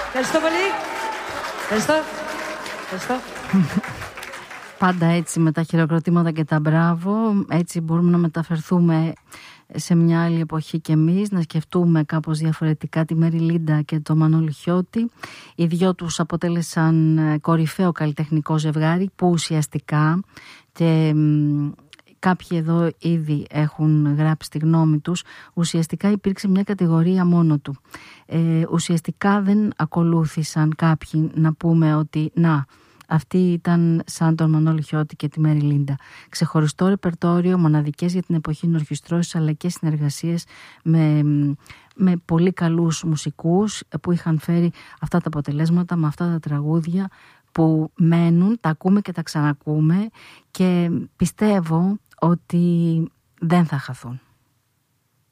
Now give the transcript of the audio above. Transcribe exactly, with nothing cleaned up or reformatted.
Ευχαριστώ πολύ. Ευχαριστώ. Ευχαριστώ. Πάντα έτσι με τα χειροκροτήματα και τα μπράβο, έτσι μπορούμε να μεταφερθούμε σε μια άλλη εποχή κι εμείς, να σκεφτούμε κάπως διαφορετικά τη Μέρι Λίντα και το Μανώλη Χιώτη. Οι δυο τους αποτέλεσαν κορυφαίο καλλιτεχνικό ζευγάρι που ουσιαστικά, και κάποιοι εδώ ήδη έχουν γράψει τη γνώμη τους, ουσιαστικά υπήρξε μια κατηγορία μόνο του. Ε, ουσιαστικά δεν ακολούθησαν κάποιοι να πούμε ότι να, αυτή ήταν σαν τον Μανώλη Χιώτη και τη Μέρι Λίντα. Ξεχωριστό ρεπερτόριο, μοναδικές για την εποχή ορχιστρώσεις, αλλά και συνεργασίες με, με πολύ καλούς μουσικούς που είχαν φέρει αυτά τα αποτελέσματα με αυτά τα τραγούδια που μένουν, τα ακούμε και τα ξανακούμε και πιστεύω ότι δεν θα χαθούν.